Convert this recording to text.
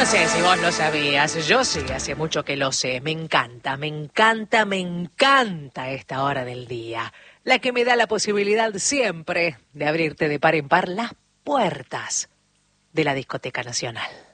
No sé si vos lo sabías, yo sí, hace mucho que lo sé. Me encanta, me encanta, me encanta esta hora del día. La que me da la posibilidad siempre de abrirte de par en par las puertas de la Discoteca Nacional.